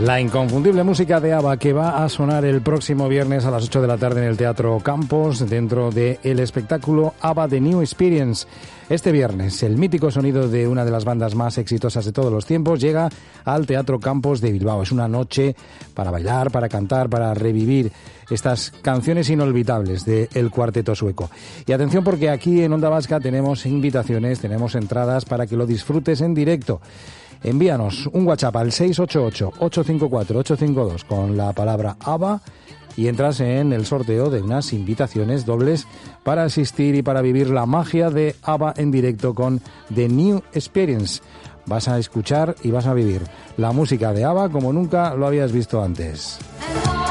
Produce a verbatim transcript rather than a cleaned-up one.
La inconfundible música de ABBA, que va a sonar el próximo viernes a las ocho de la tarde en el Teatro Campos, dentro del espectáculo ABBA The New Experience. Este viernes, el mítico sonido de una de las bandas más exitosas de todos los tiempos llega al Teatro Campos de Bilbao. Es una noche para bailar, para cantar, para revivir estas canciones inolvidables del cuarteto sueco. Y atención, porque aquí en Onda Vasca tenemos invitaciones, tenemos entradas para que lo disfrutes en directo. Envíanos un WhatsApp al seis ocho ocho, ocho cinco cuatro, ocho cinco dos con la palabra ABBA y entras en el sorteo de unas invitaciones dobles para asistir y para vivir la magia de ABBA en directo con The New Experience. Vas a escuchar y vas a vivir la música de ABBA como nunca lo habías visto antes.